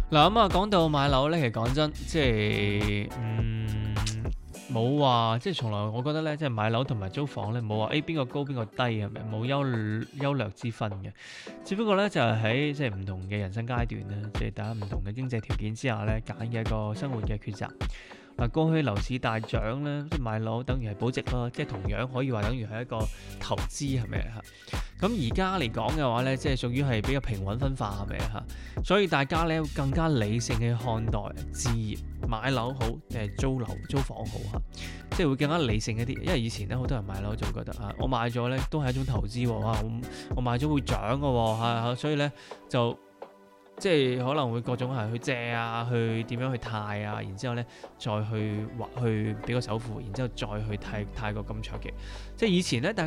嗱咁啊，講到買樓咧，其實講真，即係冇話，即係從來我覺得咧，即係買樓同埋租房咧，冇話邊個高邊個低係咪？冇優劣之分嘅，只不過咧就係喺即係唔同嘅人生階段咧，即係大家唔同嘅經濟條件之下咧，揀嘅一個生活嘅抉擇。嗱，過去樓市大漲咧，即係買樓等於係保值咯，即係同樣可以話等於係一個投資係咪啊？咁而家嚟講嘅話咧，即係屬於係比較平穩分化係咪啊？所以大家咧更加理性去看待置業，買樓好定係租房好嚇，即係會更加理性一啲。因為以前咧好多人買樓就會覺得我買咗咧都係一種投資喎，我買咗會漲嘅喎，所以咧就。即係可能會各種係去借啊，去點樣去貸啊，然之後咧再去俾個首付，然之後再去貸個咁長期。即係以前咧，